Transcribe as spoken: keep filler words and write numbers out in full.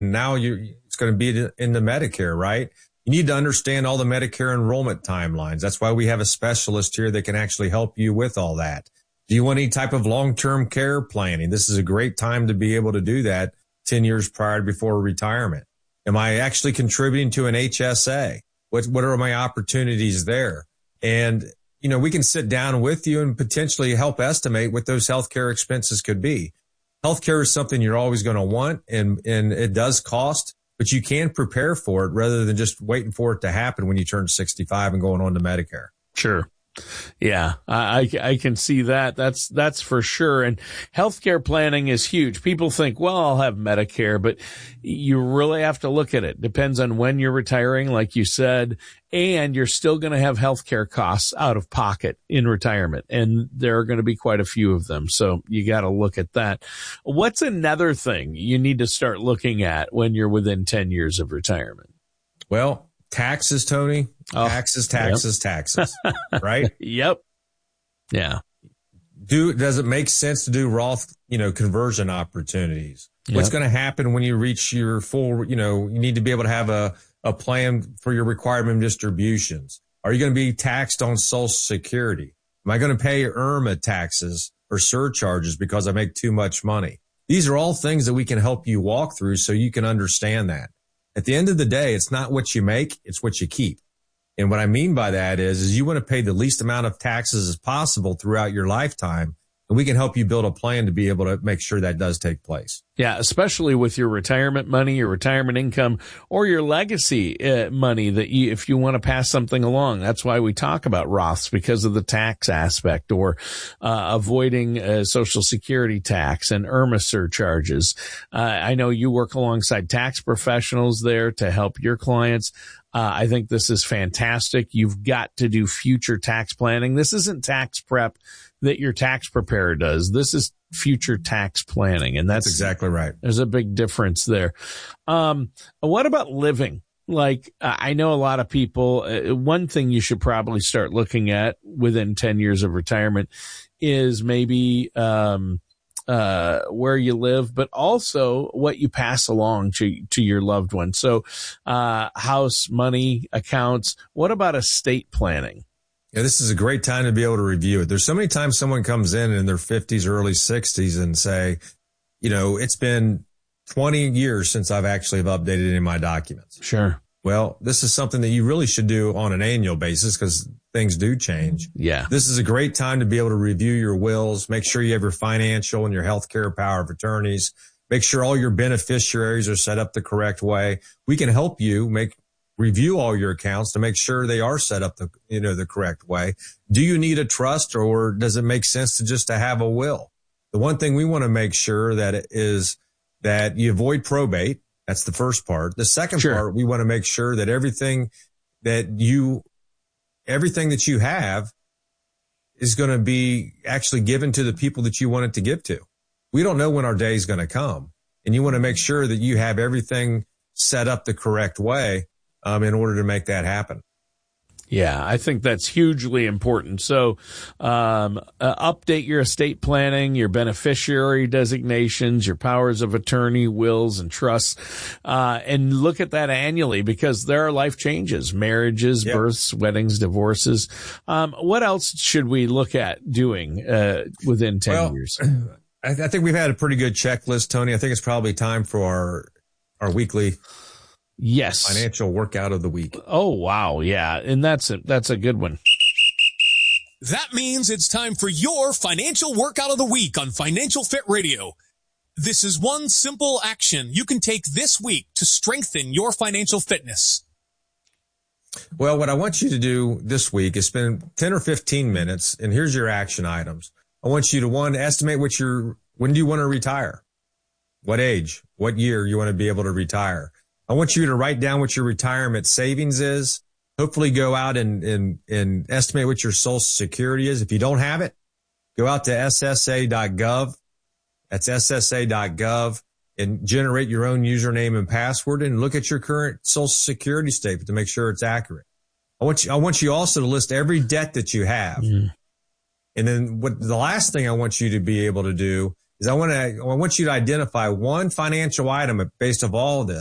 now you it's going to be in the Medicare, right? You need to understand all the Medicare enrollment timelines. That's why we have a specialist here that can actually help you with all that. Do you want any type of long-term care planning? This is a great time to be able to do that ten years prior before retirement. Am I actually contributing to an H S A? What, what are my opportunities there? And, you know, we can sit down with you and potentially help estimate what those healthcare expenses could be. Healthcare is something you're always going to want, and, and it does cost, but you can prepare for it rather than just waiting for it to happen when you turn sixty-five and going on to Medicare. Sure. Yeah, I, I can see that. That's, that's for sure. And healthcare planning is huge. People think, well, I'll have Medicare, but you really have to look at it. Depends on when you're retiring, like you said, and you're still going to have healthcare costs out of pocket in retirement. And there are going to be quite a few of them. So you got to look at that. What's another thing you need to start looking at when you're within ten years of retirement? Well, taxes, Tony. Oh, taxes, taxes, yep. taxes. Right? Yep. Yeah. Do does it make sense to do Roth, you know, conversion opportunities? Yep. What's going to happen when you reach your full, you know, you need to be able to have a, a plan for your requirement distributions. Are you going to be taxed on Social Security? Am I going to pay IRMA taxes or surcharges because I make too much money? These are all things that we can help you walk through so you can understand that. At the end of the day, it's not what you make, it's what you keep. And what I mean by that is, is you want to pay the least amount of taxes as possible throughout your lifetime. And we can help you build a plan to be able to make sure that does take place. Yeah, especially with your retirement money, your retirement income, or your legacy uh, money that you, if you want to pass something along. That's why we talk about Roths, because of the tax aspect, or uh, avoiding uh, Social Security tax and IRMA surcharges. Uh, I know you work alongside tax professionals there to help your clients. Uh, I think this is fantastic. You've got to do future tax planning. This isn't tax prep that your tax preparer does. This is future tax planning. And that's, that's exactly right. There's a big difference there. Um, what about living? Like, I know a lot of people, uh, one thing you should probably start looking at within ten years of retirement is maybe, um, uh, where you live, but also what you pass along to, to your loved one. So, uh, house, money, accounts. What about estate planning? Yeah, this is a great time to be able to review it. There's so many times someone comes in in their fifties, early sixties and say, you know, it's been twenty years since I've actually have updated any of my documents. Sure. Well, this is something that you really should do on an annual basis because things do change. Yeah. This is a great time to be able to review your wills, make sure you have your financial and your healthcare power of attorneys, make sure all your beneficiaries are set up the correct way. We can help you make review all your accounts to make sure they are set up the, you know, the correct way. Do you need a trust, or does it make sense to just to have a will? The one thing we want to make sure that it is that you avoid probate. That's the first part. The second sure. part, we want to make sure that everything that you, everything that you have is going to be actually given to the people that you want it to give to. We don't know when our day is going to come, and you want to make sure that you have everything set up the correct way um, in order to make that happen. Yeah, I think that's hugely important. So, um, uh, update your estate planning, your beneficiary designations, your powers of attorney, wills, and trusts, uh, and look at that annually because there are life changes, marriages, yep. births, weddings, divorces. Um, what else should we look at doing, uh, within ten well, years? I, th- I think we've had a pretty good checklist, Tony. I think it's probably time for our, our weekly Yes. financial workout of the week. Oh, wow. Yeah. And that's a, that's a good one. That means it's time for your financial workout of the week on Financial Fit Radio. This is one simple action you can take this week to strengthen your financial fitness. Well, what I want you to do this week is spend ten or fifteen minutes, and here's your action items. I want you to, one, estimate what your, when do you want to retire? What age? What year you want to be able to retire? I want you to write down what your retirement savings is. Hopefully go out and, and, and estimate what your Social Security is. If you don't have it, go out to S S A dot gov. That's S S A dot gov and generate your own username and password and look at your current Social Security statement to make sure it's accurate. I want you, I want you also to list every debt that you have. Mm. And then what the last thing I want you to be able to do is I want to, I want you to identify one financial item based off all of this